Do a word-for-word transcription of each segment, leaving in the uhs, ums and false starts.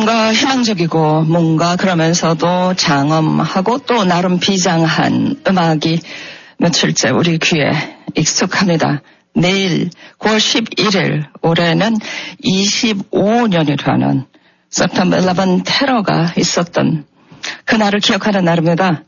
뭔가 희망적이고 뭔가 그러면서도 장엄하고 또 나름 비장한 음악이 며칠째 우리 귀에 익숙합니다. 내일 구월 십일일 올해는 이십오 년이라는 September eleven 테러가 있었던 그날을 기억하는 날입니다.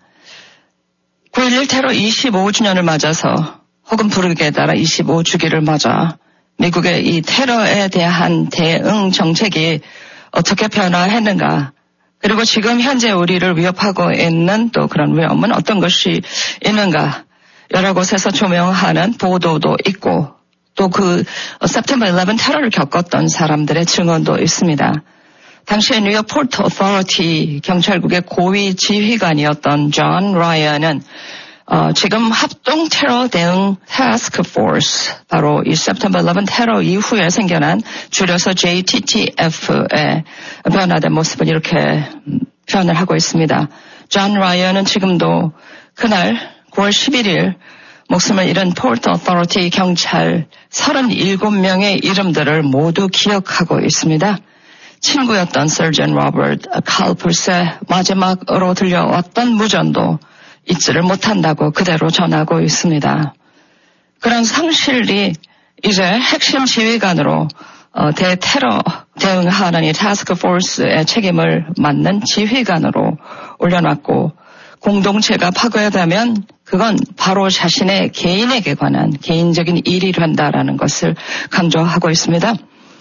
구일일 테러 이십오 주년을 맞아서 혹은 부르기에 따라 이십오 주기를 맞아 미국의 이 테러에 대한 대응 정책이 어떻게 변화했는가, 그리고 지금 현재 우리를 위협하고 있는 또 그런 위험은 어떤 것이 있는가, 여러 곳에서 조명하는 보도도 있고 또 그 September eleven 테러를 겪었던 사람들의 증언도 있습니다. 당시에 뉴욕 포트 오토리티 경찰국의 고위 지휘관이었던 존 라이언은 어, 지금 합동 테러 대응 타스크 포스, 바로 이 September eleven 테러 이후에 생겨난 줄여서 제이티티에프의 변화된 모습을 이렇게 표현을 하고 있습니다. 존 라이언은 지금도 그날 구월 십일일 목숨을 잃은 포트 오토리티 경찰 서른일곱 명의 이름들을 모두 기억하고 있습니다. 친구였던 서전 로버트 칼플스의 마지막으로 들려왔던 무전도 잊지를 못한다고 그대로 전하고 있습니다. 그런 상실이 이제 핵심 지휘관으로 어, 대테러 대응하는 이 타스크 포스의 책임을 맡는 지휘관으로 올려놨고, 공동체가 파괴되면 그건 바로 자신의 개인에게 관한 개인적인 일이 된다라는 것을 강조하고 있습니다.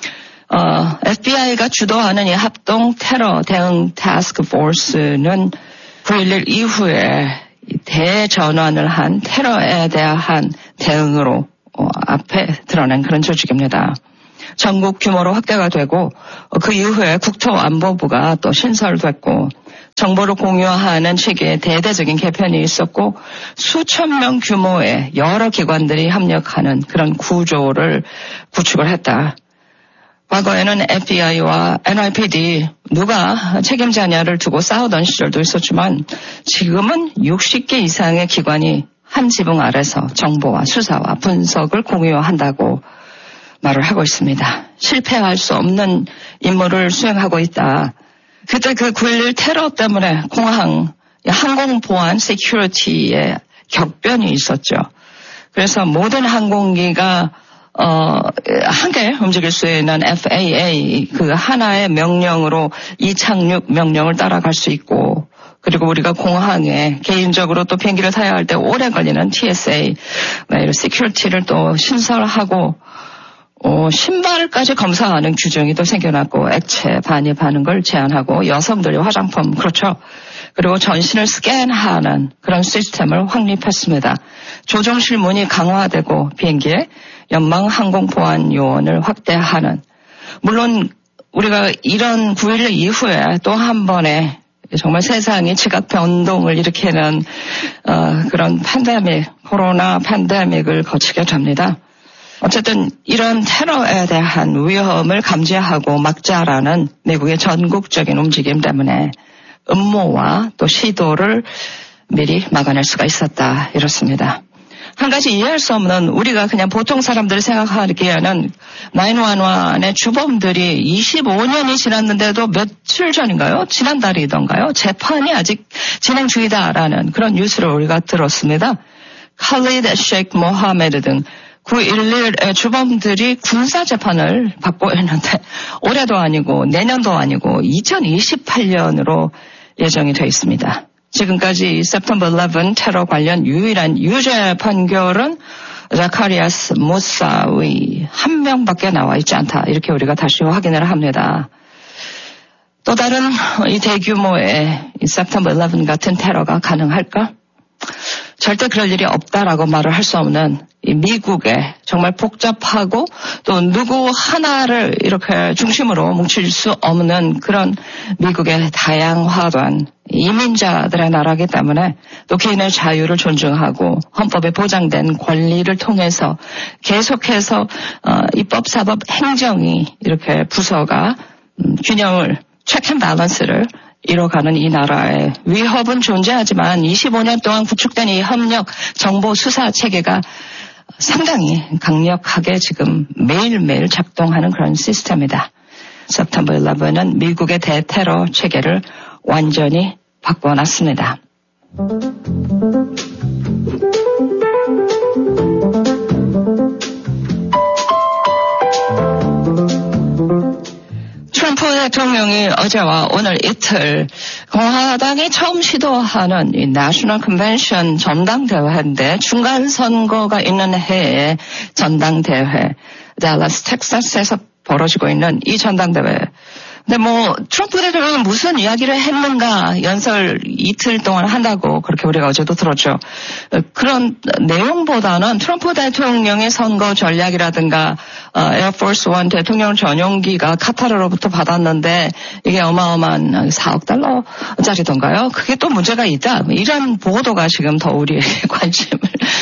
어, 에프비아이가 주도하는 이 합동 테러 대응 타스크 포스는 구일일 이후에 대전환을 한 테러에 대한 대응으로 어, 앞에 드러낸 그런 조직입니다. 전국 규모로 확대가 되고 어, 그 이후에 국토안보부가 또 신설됐고 정보를 공유하는 체계에 대대적인 개편이 있었고 수천 명 규모의 여러 기관들이 협력하는 그런 구조를 구축을 했다. 과거에는 에프비아이와 엔와이피디 누가 책임자냐를 두고 싸우던 시절도 있었지만 지금은 육십 개 이상의 기관이 한 지붕 아래서 정보와 수사와 분석을 공유한다고 말을 하고 있습니다. 실패할 수 없는 임무를 수행하고 있다. 그때 그 구일일 테러 때문에 공항, 항공보안 세큐리티에 격변이 있었죠. 그래서 모든 항공기가 어, 하게 움직일 수 있는 에프에이에이 그 하나의 명령으로 이착륙 명령을 따라갈 수 있고, 그리고 우리가 공항에 개인적으로 또 비행기를 타야 할 때 오래 걸리는 티에스에이, 네, 시큐리티를 또 신설하고, 어, 신발까지 검사하는 규정이 또 생겨났고, 액체 반입하는 걸 제한하고, 여성들의 화장품, 그렇죠. 그리고 전신을 스캔하는 그런 시스템을 확립했습니다. 조종실 문이 강화되고 비행기에 연방항공보안 요원을 확대하는, 물론 우리가 이런 구일일 이후에 또 한 번의 정말 세상이 지각 변동을 일으키는 어, 그런 팬데믹, 코로나 팬데믹을 거치게 됩니다. 어쨌든 이런 테러에 대한 위험을 감지하고 막자라는 미국의 전국적인 움직임 때문에 음모와 또 시도를 미리 막아낼 수가 있었다, 이렇습니다. 한 가지 이해할 수 없는, 우리가 그냥 보통 사람들이 생각하기에는 나인일일의 주범들이 이십오 년이 지났는데도 며칠 전인가요? 지난달이던가요? 재판이 아직 진행 중이다라는 그런 뉴스를 우리가 들었습니다. 칼리드 셰이크 모하메드 등 구일일의 주범들이 군사재판을 받고 있는데 올해도 아니고 내년도 아니고 이천이십팔 년으로 예정이 되어 있습니다. 지금까지 September eleven 테러 관련 유일한 유죄 판결은 자카리아스 모사위 한 명밖에 나와 있지 않다. 이렇게 우리가 다시 확인을 합니다. 또 다른 이 대규모의 이 September eleven 같은 테러가 가능할까? 절대 그럴 일이 없다라고 말을 할 수 없는 이 미국의 정말 복잡하고 또 누구 하나를 이렇게 중심으로 뭉칠 수 없는 그런 미국의 다양화된 이민자들의 나라이기 때문에 또 개인의 자유를 존중하고 헌법에 보장된 권리를 통해서 계속해서 어, 입법, 사법, 행정이 이렇게 부서가 음, 균형을, 체크 앤 밸런스를 이뤄가는 이 나라의 위협은 존재하지만 이십오 년 동안 구축된 이 협력 정보 수사 체계가 상당히 강력하게 지금 매일매일 작동하는 그런 시스템이다. September eleven은 미국의 대테러 체계를 완전히 바꿔놨습니다. 트럼프 대통령이 어제와 오늘 이틀 공화당이 처음 시도하는 이 내셔널 컨벤션 전당대회인데 중간 선거가 있는 해에 전당대회 달라스 텍사스에서 벌어지고 있는 이 전당대회. 근데 뭐 트럼프 대통령은 무슨 이야기를 했는가 연설 이틀 동안 한다고 그렇게 우리가 어제도 들었죠. 그런 내용보다는 트럼프 대통령의 선거 전략이라든가 어, 에어포스 원 대통령 전용기가 카타르로부터 받았는데 이게 어마어마한 사억 달러짜리던가요. 그게 또 문제가 있다. 이런 보도가 지금 더 우리의 관심을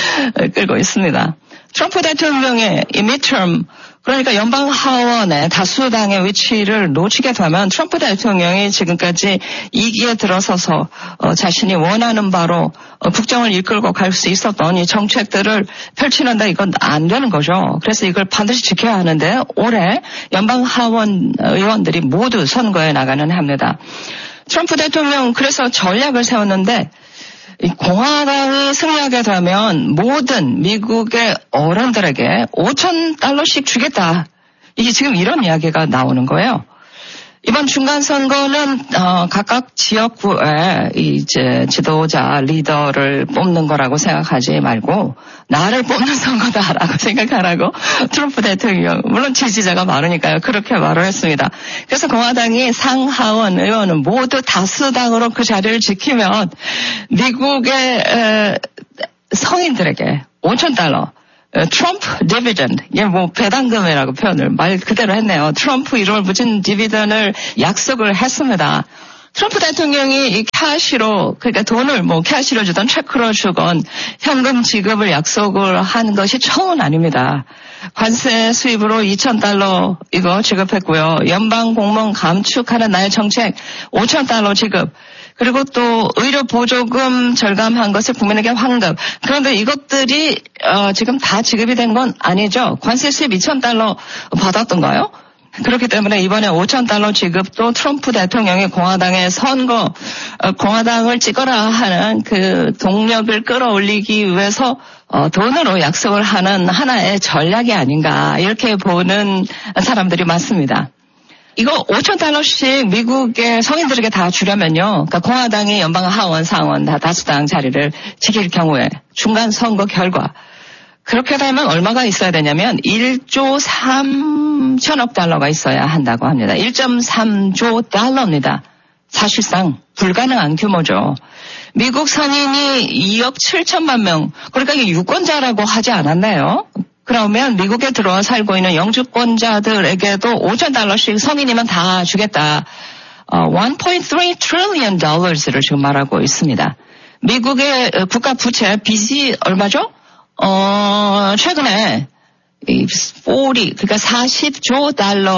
끌고 있습니다. 트럼프 대통령의 이 midterm 그러니까 연방 하원의 다수당의 위치를 놓치게 되면 트럼프 대통령이 지금까지 이 기에 들어서서 어, 자신이 원하는 바로 어, 국정을 이끌고 갈 수 있었던 이 정책들을 펼치는데 이건 안 되는 거죠. 그래서 이걸 반드시 지켜야 하는데 올해 연방 하원 의원들이 모두 선거에 나가는 합니다. 트럼프 대통령 그래서 전략을 세웠는데 이 공화당이 승리하게 되면 모든 미국의 어른들에게 오천 달러씩 주겠다. 이게 지금 이런 이야기가 나오는 거예요. 이번 중간 선거는 어, 각각 지역구에 이제 지도자 리더를 뽑는 거라고 생각하지 말고 나를 뽑는 선거다라고 생각하라고 트럼프 대통령 물론 지지자가 많으니까요 그렇게 말을 했습니다. 그래서 공화당이 상하원 의원은 모두 다수당으로 그 자리를 지키면 미국의 에, 성인들에게 오천 달러 트럼프 디비던드, 이게 뭐 배당금이라고 표현을 말 그대로 했네요. 트럼프 이름을 붙인 디비던을 약속을 했습니다. 트럼프 대통령이 이 캐시로 그러니까 돈을 뭐 캐시로 주던 체크로 주건 현금 지급을 약속을 한 것이 처음은 아닙니다. 관세 수입으로 이천 달러 이거 지급했고요. 연방 공무원 감축하는 나의 정책 오천 달러 지급. 그리고 또 의료 보조금 절감한 것을 국민에게 환급. 그런데 이것들이 어, 지금 다 지급이 된 건 아니죠. 관세 수입 이천 달러 받았던가요? 그렇기 때문에 이번에 오천 달러 지급도 트럼프 대통령이 공화당의 선거, 어, 공화당을 찍어라 하는 그 동력을 끌어올리기 위해서 어, 돈으로 약속을 하는 하나의 전략이 아닌가 이렇게 보는 사람들이 많습니다. 이거 오천 달러씩 미국의 성인들에게 다 주려면요. 그러니까 공화당이 연방 하원, 상원 다 다수당 자리를 지킬 경우에 중간 선거 결과 그렇게 되면 얼마가 있어야 되냐면 일조 삼천억 달러가 있어야 한다고 합니다. 일점삼조 달러입니다. 사실상 불가능한 규모죠. 미국 성인이 이억 칠천만 명, 그러니까 이게 유권자라고 하지 않았나요? 그러면 미국에 들어와 살고 있는 영주권자들에게도 오천 달러씩 성인이면 다 주겠다. 어, 일 점 삼 트릴리언 달러를 지금 말하고 있습니다. 미국의 국가 부채 빚이 얼마죠? 어, 최근에 이 사십, 그러니까 사십조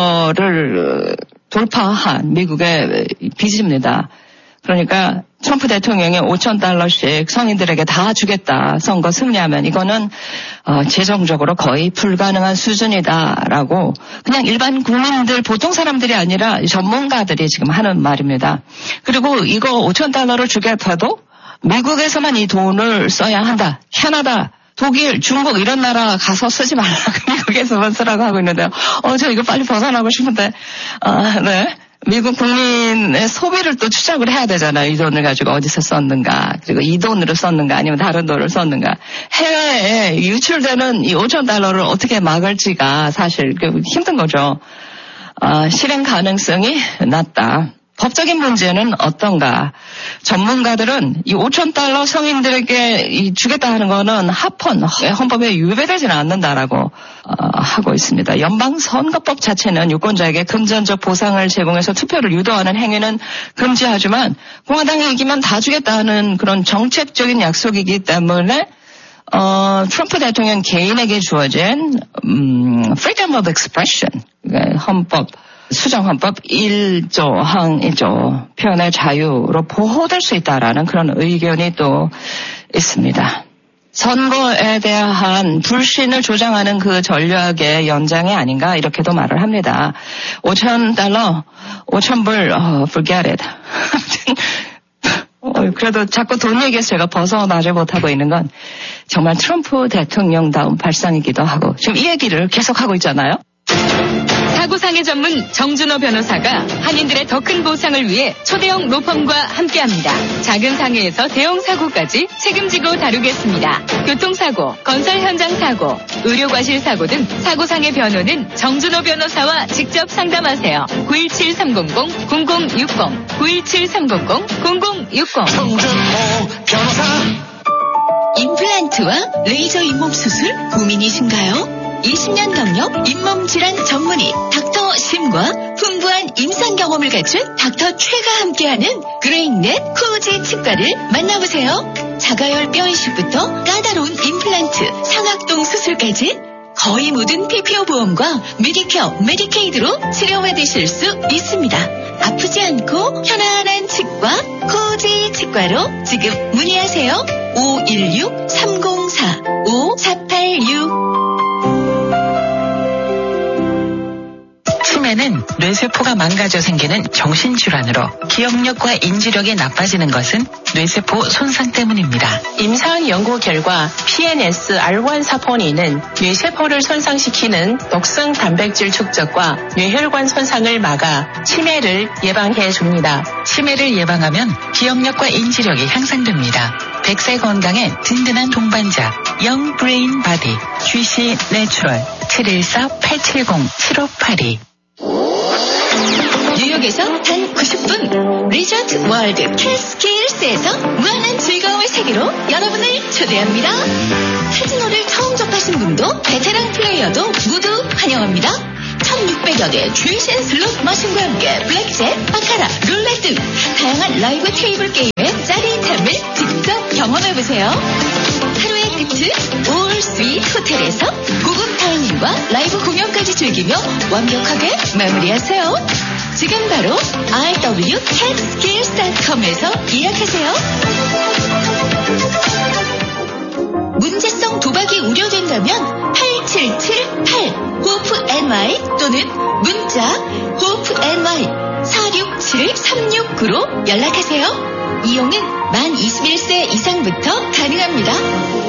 달러를 돌파한 미국의 빚입니다. 그러니까 트럼프 대통령이 오천 달러씩 성인들에게 다 주겠다. 선거 승리하면 이거는 어, 재정적으로 거의 불가능한 수준이다라고 그냥 일반 국민들 보통 사람들이 아니라 전문가들이 지금 하는 말입니다. 그리고 이거 오천 달러를 주게 돼도 미국에서만 이 돈을 써야 한다. 캐나다, 독일, 중국 이런 나라 가서 쓰지 말라고 미국에서만 쓰라고 하고 있는데요. 어, 저 이거 빨리 벗어나고 싶은데, 아, 네. 미국 국민의 소비를 또 추적을 해야 되잖아요. 이 돈을 가지고 어디서 썼는가, 그리고 이 돈으로 썼는가, 아니면 다른 돈을 썼는가. 해외에 유출되는 이 오천 달러를 어떻게 막을지가 사실 힘든 거죠. 어, 실행 가능성이 낮다. 법적인 문제는 어떤가? 전문가들은 이 오천 달러 성인들에게 이 주겠다 하는 거는 합헌, 헌법에 위배되지는 않는다라고 어, 하고 있습니다. 연방선거법 자체는 유권자에게 금전적 보상을 제공해서 투표를 유도하는 행위는 금지하지만 공화당이 이기면 다 주겠다는 그런 정책적인 약속이기 때문에 어, 트럼프 대통령 개인에게 주어진 음, freedom of expression, 그러니까 헌법 수정헌법 일조 항 일조 표현의 자유로 보호될 수 있다라는 그런 의견이 또 있습니다. 선거에 대한 불신을 조장하는 그 전략의 연장이 아닌가 이렇게도 말을 합니다. 오천 달러, 오천 불, 어, forget it. 어, 그래도 자꾸 돈 얘기에서 제가 벗어나지 못하고 있는 건 정말 트럼프 대통령다운 발상이기도 하고 지금 이 얘기를 계속하고 있잖아요. 사고상해 전문 정준호 변호사가 한인들의 더 큰 보상을 위해 초대형 로펌과 함께합니다. 작은 상해에서 대형 사고까지 책임지고 다루겠습니다. 교통사고, 건설 현장 사고, 의료과실 사고 등 사고상해 변호는 정준호 변호사와 직접 상담하세요. 구일칠 삼공공 공공육공 구일칠 삼공공 공공육공 정준호 변호사. 임플란트와 레이저 잇몸 수술 고민이신가요? 이십 년 경력 잇몸 질환 전문의 닥터 심과 풍부한 임상 경험을 갖춘 닥터 최가 함께하는 그레인넷 코지 치과를 만나보세요. 자가열 뼈 이식부터 까다로운 임플란트, 상악동 수술까지 거의 모든 피피오 보험과 메디케어, 메디케이드로 치료받으실 수 있습니다. 아프지 않고 편안한 치과 코지 치과로 지금 문의하세요. 오일육 삼공사 오사팔육. 치매는 뇌세포가 망가져 생기는 정신질환으로 기억력과 인지력이 나빠지는 것은 뇌세포 손상 때문입니다. 임상 연구 결과 피엔에스 알 원 사포닌은 뇌세포를 손상시키는 독성 단백질 축적과 뇌혈관 손상을 막아 치매를 예방해 줍니다. 치매를 예방하면 기억력과 인지력이 향상됩니다. 백 세 건강에 든든한 동반자 영 브레인 바디 지씨 내추럴 칠일사 팔칠공 칠오팔이. 뉴욕에서 단 구십 분 리조트 월드 캐스케일스에서 무한한 즐거움의 세계로 여러분을 초대합니다. 카지노를 처음 접하신 분도 베테랑 플레이어도 모두 환영합니다. 천육백여 개 최신 슬롯 머신과 함께 블랙잭, 바카라, 룰렛 등 다양한 라이브 테이블 게임의 짜릿함을 직접 경험해보세요. 하루의 끝은 올 스윗 호텔에서 고급 다이닝과 라이브 공연까지 즐기며 완벽하게 마무리하세요. 지금 바로 알더블유 캣스케일스 닷컴에서 예약하세요. 문제성 도박이 우려된다면 팔칠칠팔 호프엔와이 또는 문자 호프엔와이 사육칠 삼육구로 연락하세요. 이용은 만 이십일 세 이상부터 가능합니다.